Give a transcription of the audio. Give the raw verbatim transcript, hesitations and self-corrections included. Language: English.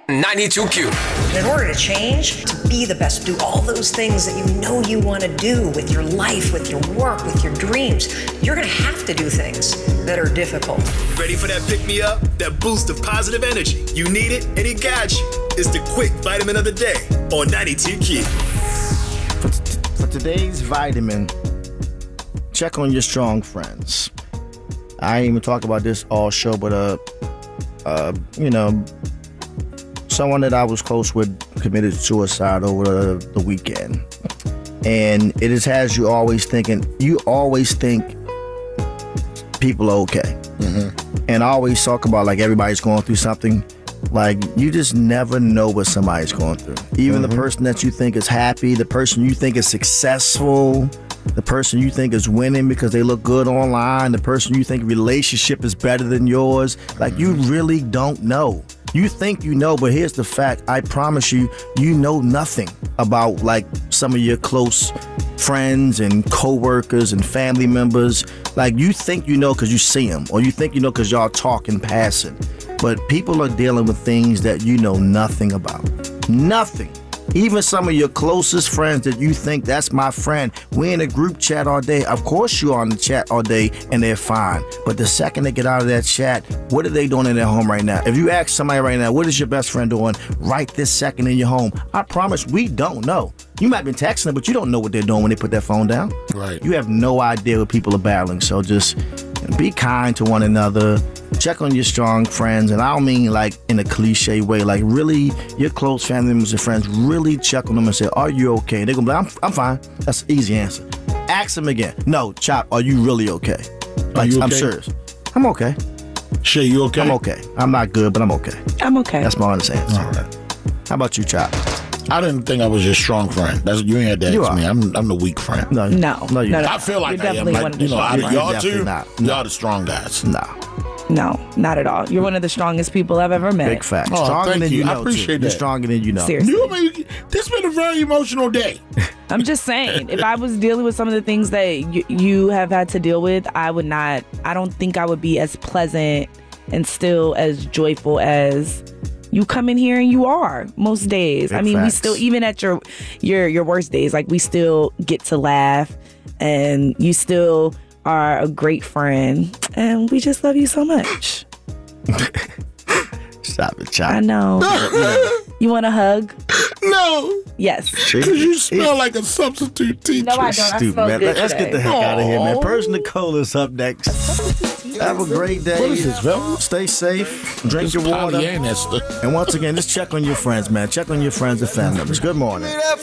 ninety-two Q. In order to change, to be the best, do all those things that you know you want to do with your life, with your work, with your dreams, you're going to have to do things that are difficult. Ready for that pick-me-up? That boost of positive energy? You need it, and it got you. It's the quick vitamin of the day on ninety-two Q. For, t- for today's vitamin, check on your strong friends. I ain't even talk about this all show, but, uh, uh, you know, someone that I was close with committed suicide over the, the weekend. And it is, has you always thinking, you always think people are okay. Mm-hmm. And I always talk about like everybody's going through something. Like you just never know what somebody's going through. Even mm-hmm. the person that you think is happy, the person you think is successful, the person you think is winning because they look good online, the person you think relationship is better than yours. Like you really don't know. You think you know, but here's the fact. I promise you, you know nothing about like some of your close friends and coworkers and family members. Like you think you know because you see them, or you think you know because y'all talk in passing. But people are dealing with things that you know nothing about. Nothing. Even some of your closest friends that you think that's my friend, we're in a group chat all day. Of course you're on the chat all day and they're fine. But the second they get out of that chat, what are they doing in their home right now? If you ask somebody right now, what is your best friend doing right this second in your home? I promise we don't know. You might be texting them, but you don't know what they're doing when they put that phone down. Right. You have no idea what people are battling. So just be kind to one another. Check on your strong friends, and I don't mean like in a cliche way. Like really, your close family members and friends, really check on them and say, "Are you okay?" They're gonna be like, "I'm, I'm fine." That's an easy answer. Ask them again. No, Chop, are you really okay? Like you okay? I'm serious. I'm okay. Shay, you okay? I'm okay. I'm not good, but I'm okay. I'm okay. That's my honest answer. All right. How about you, Chop? I didn't think I was your strong friend. That's you ain't had to You ask are. me. I'm I'm the weak friend. No, No. no, you No, not. I feel like You're I am. definitely Like, one of the you know, strong out of friends. y'all Definitely two, not. No. y'all the strong guys. No. No, not at all. You're one of the strongest people I've ever met. Big fact. Oh, Stronger thank than you. you I know. appreciate too. You're that. stronger than you know. Seriously. You mean, this been a very emotional day. I'm just saying, if I was dealing with some of the things that y- you have had to deal with, I would not, I don't think I would be as pleasant and still as joyful as you come in here and you are most days. Big I mean, facts. we still, even at your, your, your worst days, like we still get to laugh and you still are a great friend and we just love you so much. Stop it, Chop. I know. You want a hug? No, Yes. because you smell like a substitute teacher. No, I don't. I Stupid, smell man. good Let's get the today. heck out of here, man. Aw. Persian Nicole is up next. Have a great day. What is this, Velma? Stay safe. Drink It's your water. polyester. And once again, just check on your friends, man. Check on your friends and family members. Good morning.